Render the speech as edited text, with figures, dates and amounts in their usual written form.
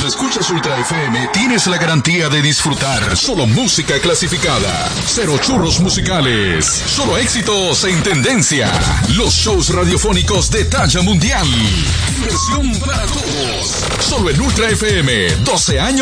escuchas Ultra FM, tienes la garantía de disfrutar solo música clasificada. Cero churros musicales. Solo éxitos en tendencia. Los shows radiofónicos de talla mundial. Diversión para todos. Solo en Ultra FM. 12 años